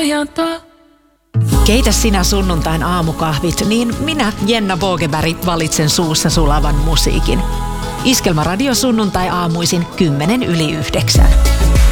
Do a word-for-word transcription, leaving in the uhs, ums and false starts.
nojata. Keitä sinä sunnuntain aamukahvit, niin minä, Jenna Bogeberg, valitsen suussa sulavan musiikin. Iskelmäradio sunnuntai aamuisin kymmenen yli yhdeksän.